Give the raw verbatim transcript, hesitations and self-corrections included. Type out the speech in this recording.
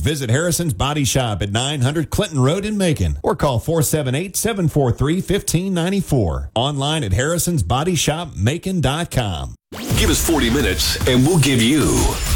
visit Harrison's Body Shop at nine hundred Clinton Road in Macon or call four seven eight, seven four three, one five nine four. Online at harrisons body shop macon dot com. Give us forty minutes and we'll give you